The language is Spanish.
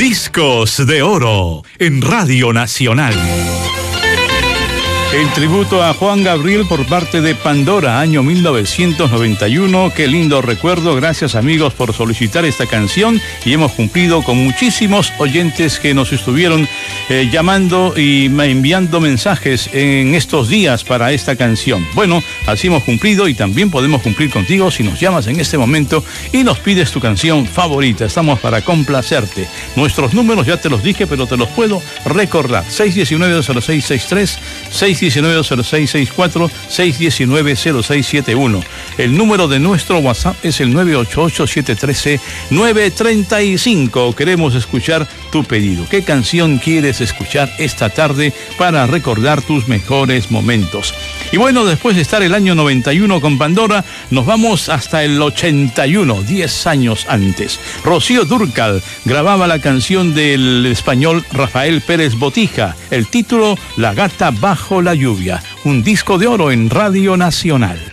Discos de Oro en Radio Nacional. El tributo a Juan Gabriel por parte de Pandora, año 1991. Qué lindo recuerdo. Gracias, amigos, por solicitar esta canción. Y hemos cumplido con muchísimos oyentes que nos estuvieron llamando y enviando mensajes en estos días para esta canción. Bueno, así hemos cumplido y también podemos cumplir contigo si nos llamas en este momento y nos pides tu canción favorita. Estamos para complacerte. Nuestros números ya te los dije, pero te los puedo recordar. 619-0663, 619-0664, 619-0671. El número de nuestro WhatsApp es el 988-713-935. Queremos escuchar tu pedido. ¿Qué canción quieres escuchar esta tarde para recordar tus mejores momentos? Y bueno, después de estar el año 91 con Pandora, nos vamos hasta el 81, 10 años antes. Rocío Dúrcal grababa la canción del español Rafael Pérez Botija. El título, La gata bajo la lluvia. Un disco de oro en Radio Nacional.